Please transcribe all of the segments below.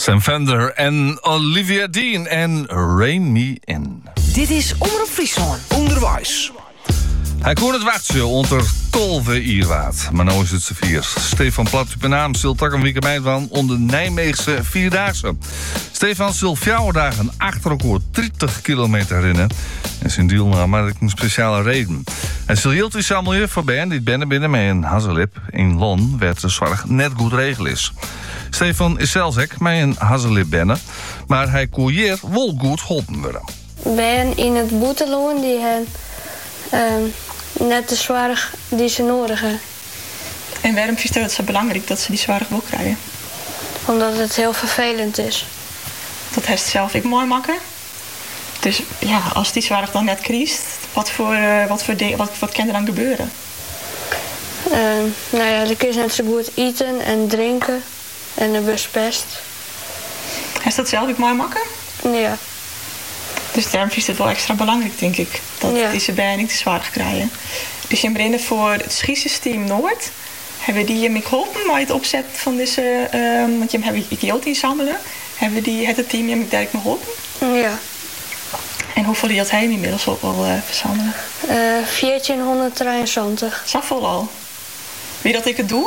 Sam Fender en Olivia Dean en Rain Me In. Dit is Omroep Friesland. Onderwijs. Hij kon het wachten onder kolven Ierwaard. Maar nu is het z'n viers. Stefan Plat op naam zult tak een weekend van onder Nijmeegse Vierdaagse. Stefan zult 4 dagen achter elkaar 30 kilometer rennen. En zijn deal maar een speciale reden. Hij zult heel iets samen voorbij dit binnen met een hazelip. In Lon werd de zorg net goed regel is. Stefan is zelfs ook met een hazelip binnen. Maar hij kon hier wel goed geholpen worden. Ben in het boeteloon die hen net de zorg die ze nodig hebben. En waarom vind je het zo belangrijk dat ze die zorg wil krijgen? Omdat het heel vervelend is. Dat heeft zelf ik mooi maken. Dus ja, als die zorg dan net kiest, wat kan er dan gebeuren? Nou ja, dan kun je net zo goed eten en drinken en de bus pest. Heeft dat zelf ik mooi maken? Ja. Dus daarom is het wel extra belangrijk, denk ik, dat deze bijna de zorg krijgen. Dus in Brinnen voor het schiesysteem Noord hebben die me geholpen bij het opzetten van deze, want je hebben geld inzamelen, hebben die het team je direct me geholpen. Ja. En hoeveel die had hij inmiddels ook al verzamelen? 1473. Zo vol al. Wie dat ik het doe?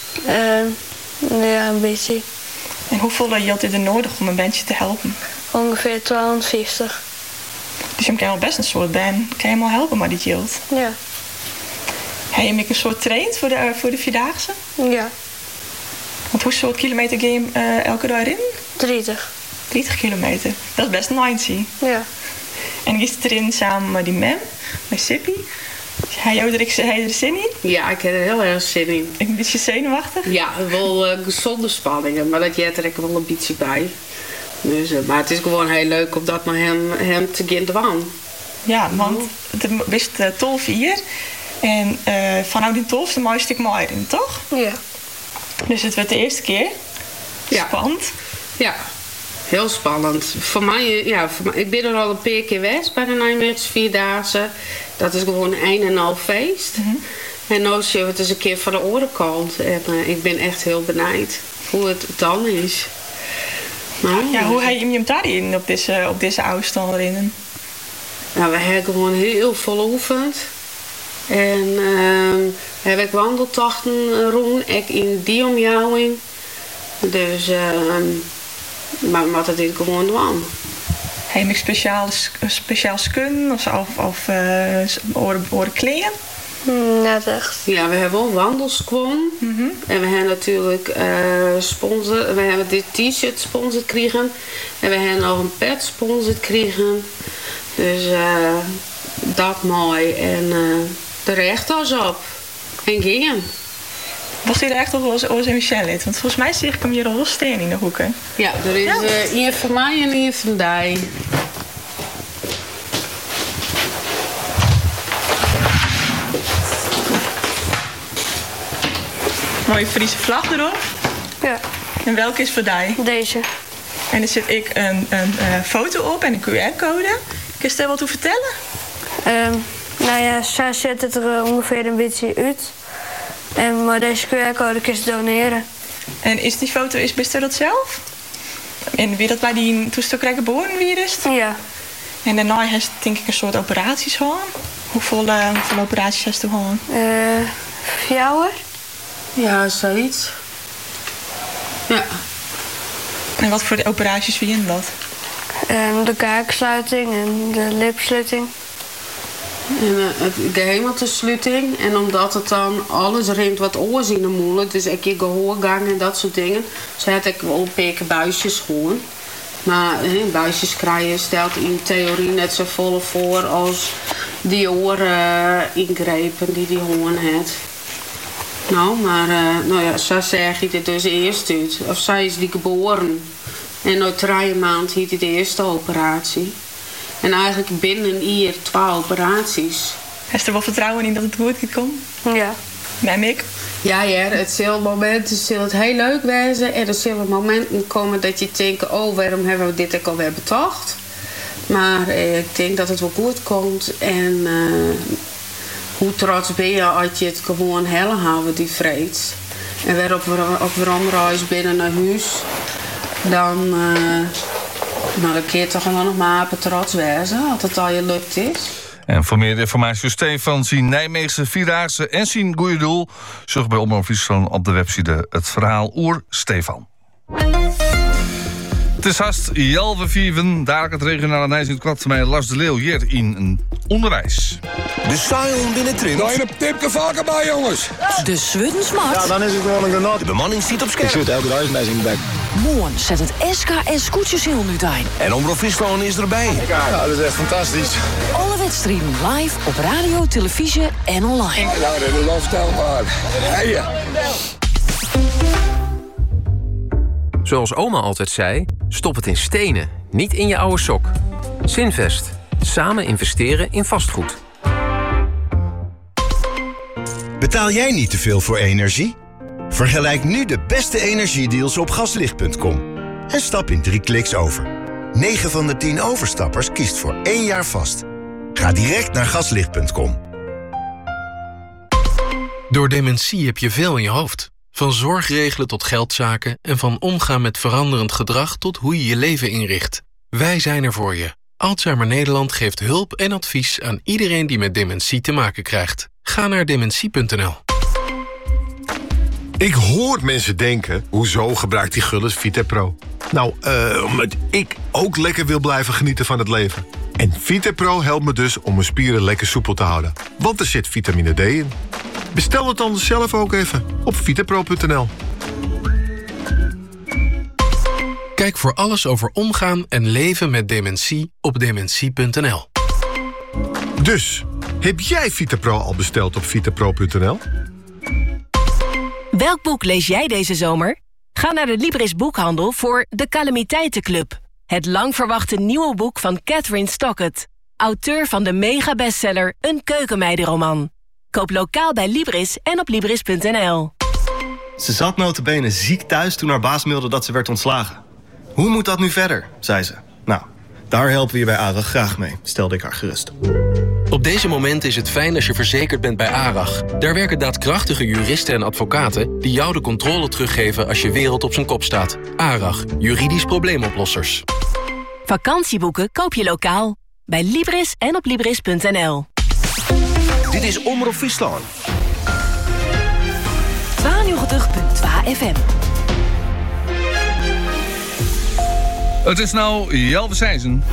Ja, een beetje. En hoeveel geld is er nodig om een bandje te helpen? Ongeveer 1250. Dus je kan wel best een soort band, kan je hem wel helpen met die geld? Ja. Heb je een soort traint voor de Vierdaagse? Ja. Want hoeveel soort kilometer ga je elke dag in? 30. 30 kilometer. Dat is best 90. Ja. En je zit erin samen met die mem, met Sippy. Heb je er zin in? Ja, ik heb er heel erg zin in. Een beetje zenuwachtig? Ja, wel gezonde spanningen, maar dat jet er ik wel een beetje bij. Dus, maar het is gewoon heel leuk om dat met hem te gaan doen. Ja, want het is 12 hier. En vanuit die 12 een mooi stuk mooier in, toch? Ja. Dus het werd de eerste keer. Ja. Spannend. Ja, heel spannend. Voor mij, ik ben er al een paar keer geweest bij de Nijmeegse Vierdaagse. Dat is gewoon een en al feest. Mm-hmm. En nu zien we het eens een keer van de orenkant. En ik ben echt heel benieuwd hoe het dan is. Maar, ja, hoe heb je hem daarin op deze afstand erin? Nou, we hebben gewoon heel veel geoefend. En heb ik wandeltochten rond, ik in die omjouwing. Dus, maar wat het is gewoon doen. Heb je speciaal skun of oren kleren? Net echt. Ja, we hebben wel wandelskwam. Mm-hmm. En we hebben natuurlijk sponsor. We hebben dit t-shirt sponsor gekregen. En we hebben nog een pet sponsor gekregen. Dus dat mooi. En de rechters op. En gingen. Was hij er echt nog wel eens in Michel lid? Want volgens mij zie ik hem hier al wel steen in de hoeken. Ja, er is hier van mij en hier van die. Mooie Friese vlag erop. Ja. En welke is voor die? Deze. En er zit ik een foto op en een QR-code. Kun je daar wat over vertellen? Nou ja, zij zet het er ongeveer een beetje uit. Maar deze QR-code kun je doneren. En is die foto, best dat zelf? En wie dat bij die toestel krijgen geboren wie is het? Ja. En daarna heeft denk ik een soort operaties gehad. Hoeveel operaties heeft u gehad? 4. Ja, zoiets. Ja. En wat voor de operaties wie in dat? De kaaksluiting en de lipsluiting. En de hemeltesluiting. En omdat het dan alles rent wat oorzien moeilijk. Dus ik gehoorgang en dat soort dingen. Zo had ik wel een paar buisjes gewoon. Maar buisjes krijgen stelt in theorie net zo vol voor als die ingrepen die hoorn heeft. Nou, maar zo zeg je het dus eerst uit. Of zij is die geboren. En na 3 maanden hield hij de eerste operatie. En eigenlijk binnen hier 12 operaties. Heeft er wel vertrouwen in dat het goed komt? Ja. Bij Mick? Ja, het zullen momenten het heel leuk wezen. En er zullen momenten komen dat je denkt, oh, waarom hebben we dit ook alweer bedacht? Maar ik denk dat het wel goed komt. En hoe trots ben je als je het gewoon helle houden, die vreed. En weer op rondreis binnen naar huis. dan kun je toch nog maar trots wezen als het al je lukt is. En voor meer informatie Stefan, zien Nijmeegse Vierdaagse en zien goede doel, zorg bij Omroep Friesland op de website Het Verhaal Oer Stefan. Het is haast 11:04, dadelijk het regionale nieuws in het kwart met Lars de Leeuw hier in een onderwijs. De Sion binnen Trint. Daar je een tipje vaker bij, jongens. De Swuddensmart. Ja, dan is het gewoon een genot. De bemanning ziet op scherp. Ik zit elke dag eens in de bek. Morgen zet het SKS Koetjeshiel nu aan. En Omroep Friesland is erbij. Ja, dat is echt fantastisch. Alle wedstrijden live op radio, televisie en online. Nou, dat is onvoorstelbaar. Hey. Zoals oma altijd zei, stop het in stenen, niet in je oude sok. Zinvest. Samen investeren in vastgoed. Betaal jij niet te veel voor energie? Vergelijk nu de beste energiedeals op gaslicht.com. En stap in 3 kliks over. 9 van de 10 overstappers kiest voor 1 jaar vast. Ga direct naar gaslicht.com. Door dementie heb je veel in je hoofd. Van zorgregelen tot geldzaken en van omgaan met veranderend gedrag tot hoe je je leven inricht. Wij zijn er voor je. Alzheimer Nederland geeft hulp en advies aan iedereen die met dementie te maken krijgt. Ga naar dementie.nl. Ik hoor mensen denken, hoezo gebruikt die Gullis VitaPro? Nou, omdat ik ook lekker wil blijven genieten van het leven. En VitaPro helpt me dus om mijn spieren lekker soepel te houden. Want er zit vitamine D in. Bestel het dan zelf ook even op vitapro.nl. Kijk voor alles over omgaan en leven met dementie op dementie.nl. Dus, heb jij VitaPro al besteld op vitapro.nl? Welk boek lees jij deze zomer? Ga naar de Libris Boekhandel voor De Calamiteitenclub. Het lang verwachte nieuwe boek van Catherine Stockett. Auteur van de mega-bestseller Een keukenmeidenroman. Koop lokaal bij Libris en op Libris.nl. Ze zat nota bene ziek thuis toen haar baas mailde dat ze werd ontslagen. Hoe moet dat nu verder, zei ze. Nou, daar helpen we je bij ARAG graag mee, stelde ik haar gerust. Op deze momenten is het fijn als je verzekerd bent bij ARAG. Daar werken daadkrachtige juristen en advocaten die jou de controle teruggeven als je wereld op zijn kop staat. ARAG, juridisch probleemoplossers. Vakantieboeken koop je lokaal. Bij Libris en op Libris.nl. Dit is Omroep Friesland. 92.2 FM. Het is nou Jelve Seizen.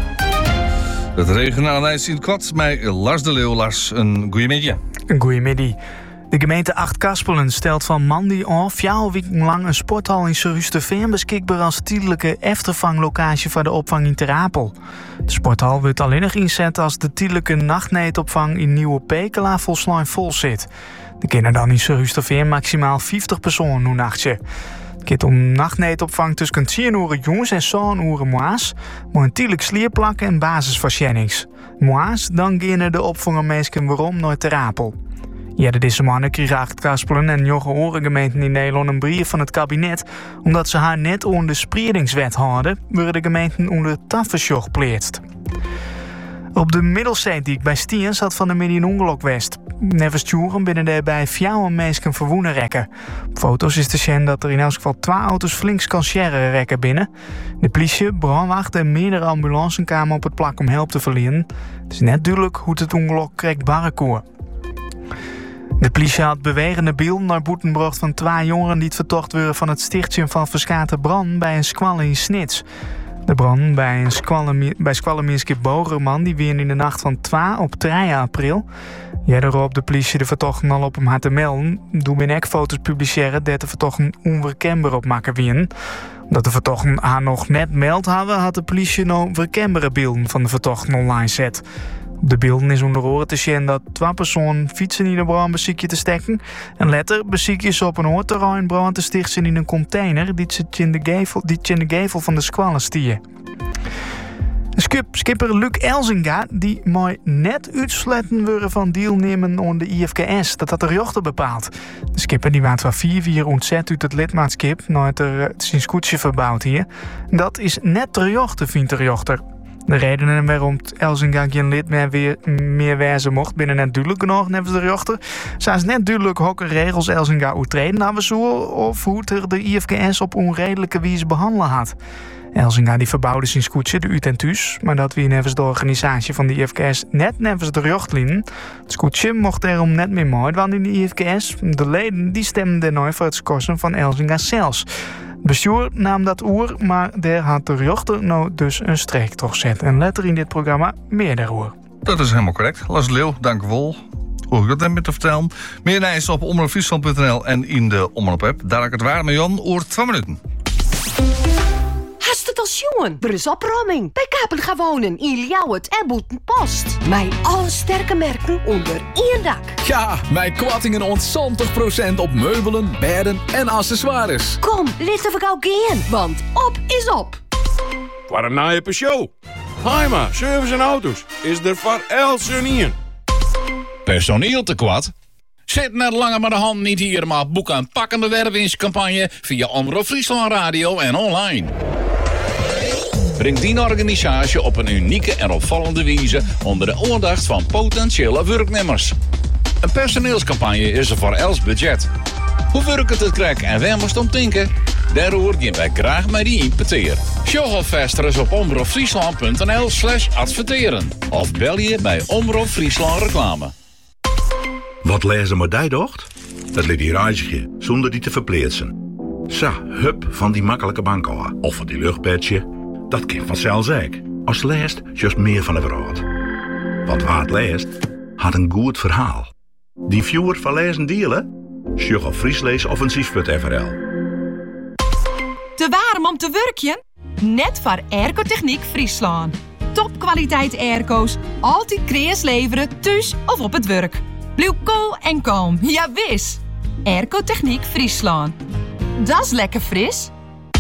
Het regionale nieuws in het kwart met Lars de Leeuw. Lars, een goeiemiddag. Een goeiemiddag. De gemeente Acht-Kaspelen stelt van maandag af 4 weken lang een sporthal in Serusterveen beschikbaar als tijdelijke eftervanglocatie voor de opvang in Ter Apel. De sporthal wordt alleen nog inzet als de tijdelijke nachtneetopvang in Nieuwe Pekela volslaan vol zit. Er kunnen dan in Serusterveen maximaal 50 personen nu nachtje. Het gaat om nachtneetopvang tussen 10 uur jongens en 7 uur moa's, maar een tijdelijk slierplakken en basisverschennings. Moa's, dan gaan de opvangermeesken waarom naar Ter Apel. Ja, deze mannen kregen Acht-Kaspelen en Jogge Orengemeenten in Nederland een brief van het kabinet. Omdat ze haar net onder de spreidingswet hadden, worden de gemeenten onder tafersjoch pleetst. Op de Middelzeedijk bij Stiens had van de middag een ongeluk geweest. Nevens Tjoeren binnen daarbij 4 mensen verwoenen rekken. Op foto's is te zien dat er in elk geval 2 auto's flinks kan scheren rekken binnen. De politie, brandwacht en meerdere ambulances kwamen op het plak om hulp te verlenen. Het is net duidelijk hoe het ongeluk kreeg barrekoer. De politie had bewegende beelden naar boeten gebracht van 2 jongeren die het vertocht werden van het stichtje van verskate brand bij een squalle in Snits. De brand bij Squalleminske Bogerman die weer in de nacht van 2 op 3 april. Ja, daarop de politie de vertochten al op hem had te melden. Doe ben ik foto's publiceren dat de vertochten onverkenbaar op maken wien. Omdat de vertochten haar nog net meld hadden, had de politie nog verkenbare beelden van de vertochten online zet. Op de beelden is onder oren te zien dat 2 personen fietsen in de brandbeziekje te stekken. En later beziekjes op een hoorterrein brand te stichten in een container die in de gevel van de squallen stier. Skipper Luc Elzinga, die mooi net uitsletten worden van deelnemen aan de IFKS, dat had de rechter bepaald. De skipper die waard van 4 ontzet uit het lidmaatschap, nou het er zijn scootje verbouwd hier. Dat is net de rechter, vindt de rechter. De redenen waarom Elzinga geen lid meer wezen mocht binnen net duidelijk genoeg, nevens de rechter. Zij is net duidelijk hokke regels Elzinga uittreden hebben zo, of hoe er de IFKS op onredelijke wijze behandelen had. Elzinga die verbouwde zijn scootje de uit en thuis, maar dat wie nevens de organisatie van de IFKS net nevens de rechtlijnen. Het scootje mocht daarom net meer mooi, want in de IFKS, de leden die stemden nooit voor het kosten van Elzinga zelfs. Het bestuur nam dat oer, maar daar had de rechter nou dus een streek toch zet. En later in dit programma meer daarover. Dat is helemaal correct. Lars Leeuw, dank u wel. Hoe ik dat net met te vertellen. Meer nieuws op omroepfriesland.nl en in de Omroep-app. Daar ik het waar met Jan oor 2 minuten. Hast het als jongen? Er is opruiming. Bij Kapen gaan wonen in Ljouwert en Boetenpost. Mijn alle sterke merken onder één dak. Ja, mijn kwattingen ont 20% op meubelen, bedden en accessoires. Kom, laten we gauw gaan, want op is op. Voor een naaie show. Heima, service en auto's is er voor elke in. Personeel tekort? Zit net langer met de hand niet hier, maar boek een pakkende wervingscampagne via Omroep Friesland Radio en online. Breng die organisatie op een unieke en opvallende wijze onder de aandacht van potentiële werknemers. Een personeelscampagne is er voor els budget. Hoe werkt het krijg en waar moest om denken? Daarover gaan wij graag met die impeteer. Show vesters op omroepfriesland.nl/adverteren. Of bel je bij Omroep Friesland Reclame. Wat lezen maar die docht? Dat liet die reisje, zonder die te verpleetsen. Sa, hup van die makkelijke bank af. Of van die luchtbedje. Dat kind vanzelfs ik. Als leest, juist meer van de wereld. Wat waard leest, had een goed verhaal. Die viewer van lezen delen? Sjug op friesleesoffensief.nl. Te warm om te werkjen? Net voor Airco-techniek Friesland. Topkwaliteit airco's, altijd kreas leveren, thuis of op het werk. Blijf koel en kalm, ja wis. Airco-techniek Friesland. Dat is lekker fris.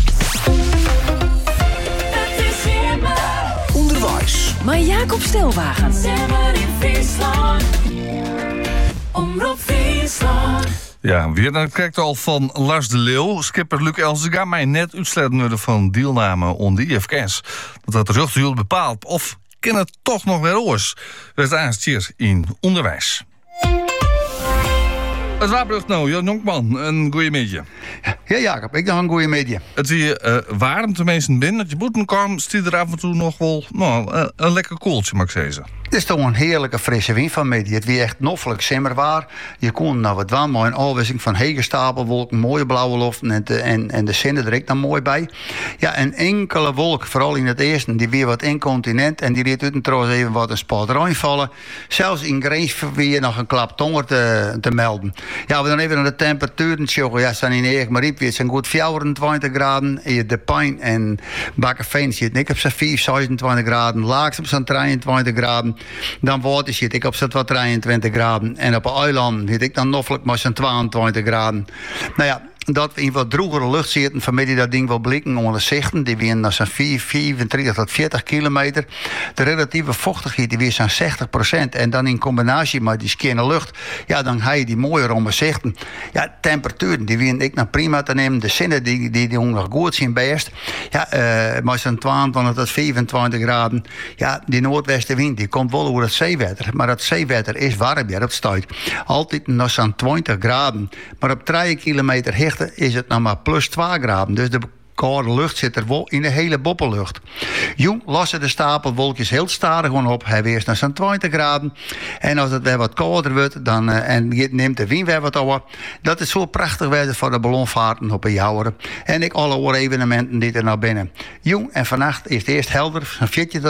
Onderwijs. Maar Jacob Stelwagen. in Friesland. Omroep Friesland. Ja, weer naar het kijktal van Lars de Leeuw. Skipper Luc Elzinga mij net uitsluiten van deelname aan de IFKS. Dat de rechter bepaalt of kan het toch nog weer oors. Werd aangestuurd in onderwijs. Het wapenlucht nou, Jan Jonkman, een goeie meetje. Ja, Jacob, ik nog een goeie meetje. Het hier warm tenminste binnen, dat je boeten kwam, stiet er af en toe nog wel een lekker koeltje, mag ik zeggen. Het is toch een heerlijke frisse wind van media. Het weer echt noffelijk simmerwaar. Je kon nou wat waan, maar een afwisseling van hege stapelwolken, mooie blauwe lucht en de zinnen er ook dan mooi bij. Ja, een enkele wolk, vooral in het eerste, die weer wat incontinent en die liet u trouwens even wat een spot vallen. Zelfs in Greensverweer nog een klap tonger te melden. Ja, we dan even naar de temperaturen tjoggen. Ja, zijn in Erik-Mariep weer zijn goed 24 graden. De Pijn en Bakkerveen zit ik op zo'n 26 graden. Laaks op zo'n 23 graden. Dan Water zit ik op zo'n 23 graden. En op een eiland zit ik dan noffelijk maar zo'n 22 graden. Nou ja, dat we in wat droegere lucht zitten, vanmiddag dat ding wel blikken onder zichten. Die weer naar zo'n 34 tot 40 kilometer. De relatieve vochtigheid die weer zo'n 60%. En dan in combinatie met die skinne lucht, ja, dan ga je die mooie ronde zichten. Ja, temperaturen, die weer ik nou prima te nemen. De zinnen die nog goed zijn best. Ja, maar zo'n 22 tot 25 graden. Ja, die noordwestenwind, die komt wel over het zeewater. Maar het zeewater is warm, ja, dat stuit. Altijd nog zo'n 20 graden. Maar op 3 kilometer hicht is het nog maar plus 2 graden. Dus de koude lucht zit er wel in de hele boppenlucht. Jong lossen de stapelwolkjes heel stadig op. Hij weert naar zo'n 20 graden. En als het weer wat kouder wordt, dan en je neemt de wind weer wat over. Dat is zo prachtig weer voor de ballonvaarten op een jouweren. En ik alle evenementen die er naar binnen. Jong en vannacht is het eerst helder, van 14 tot